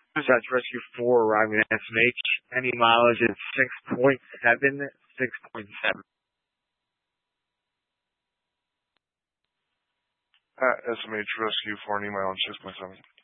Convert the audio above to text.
Dispatch Rescue 4 arriving at SMH. Any mileage is 6.7, 6.7. At SMH Rescue 4, any mileage 6.7.